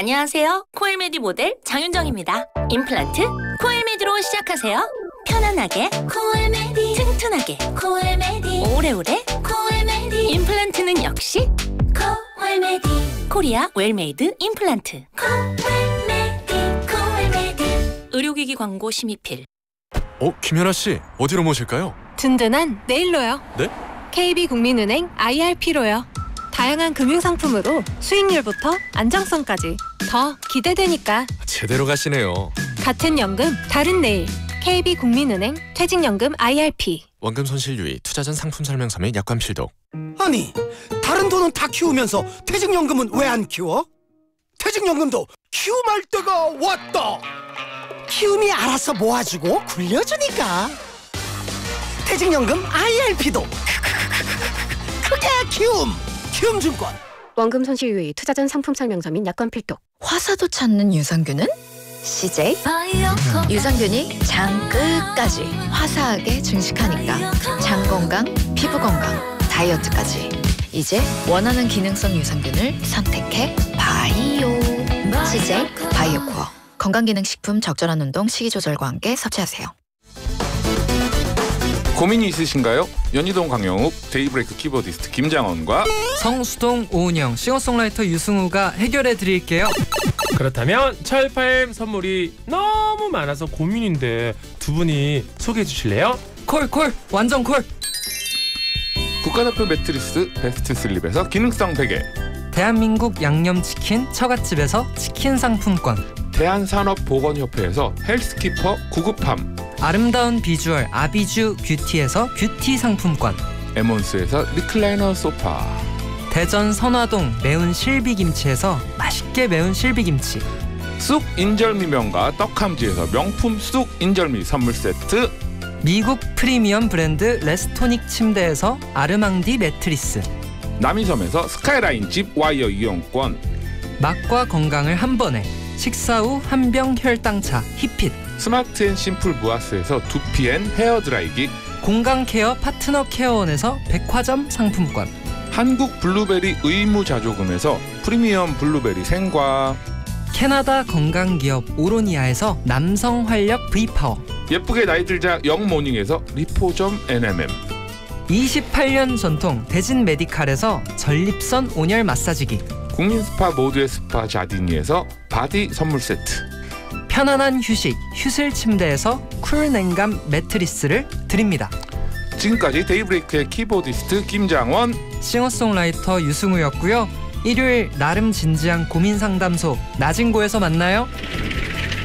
안녕하세요. 코엘메디 모델 장윤정입니다. 임플란트 코엘메디로 시작하세요. 편안하게 코엘메디, 튼튼하게 코엘메디, 오래오래 코엘메디. 임플란트는 역시 코엘메디. 코리아 웰메이드 임플란트. 코엘메디. 의료기기 광고 심의필. 김연아 씨, 어디로 모실까요? 든든한 네일로요. 네? KB국민은행 IRP로요. 다양한 금융상품으로 수익률부터 안정성까지 더 기대되니까. 제대로 가시네요. 같은 연금, 다른 내일. KB국민은행 퇴직연금 IRP. 원금 손실 유의, 투자 전 상품 설명서 및 약관 필독. 아니, 다른 돈은 다 키우면서 퇴직연금은 왜 안 키워? 퇴직연금도 키움할 때가 왔다. 키움이 알아서 모아주고 굴려주니까. 퇴직연금 IRP도 크게 키움. 키움증권. 원금 손실 유의, 투자 전 상품 설명서 및 약관 필독. 화사도 찾는 유산균은 CJ 유산균이 장 끝까지 화사하게 증식하니까 장 건강, 피부 건강, 다이어트까지. 이제 원하는 기능성 유산균을 선택해 바이오. CJ 바이오코어. 건강기능식품 적절한 운동, 식이조절과 함께 섭취하세요. 고민이 있으신가요? 연희동 강영욱, 데이브레이크 키보디스트 김장원과 성수동 오은영, 싱어송라이터 유승우가 해결해 드릴게요. 그렇다면 철파엠 선물이 너무 많아서 고민인데 두 분이 소개해 주실래요? 콜 완전 콜. 국가대표 매트리스 베스트 슬립에서 기능성 베개, 대한민국 양념치킨 처갓집에서 치킨 상품권, 대한산업보건협회에서 헬스키퍼 구급함, 아름다운 비주얼 아비주 뷰티에서 뷰티 상품권, 에몬스에서 리클라이너 소파, 대전 선화동 매운 실비김치에서 맛있게 매운 실비김치, 쑥 인절미 명가 떡함지에서 명품 쑥 인절미 선물 세트, 미국 프리미엄 브랜드 레스토닉 침대에서 아르망디 매트리스, 남이섬에서 스카이라인 집 와이어 이용권, 맛과 건강을 한 번에 식사 후 한병 혈당차 히핏, 스마트 앤 심플 무아스에서 두피앤 헤어드라이기, 공강케어 파트너 케어원에서 백화점 상품권, 한국 블루베리 의무자조금에서 프리미엄 블루베리 생과, 캐나다 건강기업 오로니아에서 남성 활력 V파워, 예쁘게 나이들자 영모닝에서 리포점 NMM, 28년 전통 대진 메디칼에서 전립선 온열 마사지기, 국민 스파 모두의 스파 자디니에서 바디 선물 세트, 편안한 휴식 휴슬 침대에서 쿨 냉감 매트리스를 드립니다. 지금까지 데이브레이크의 키보디스트 김장원, 싱어송라이터 유승우였고요. 일요일 나름 진지한 고민 상담소 나진고에서 만나요.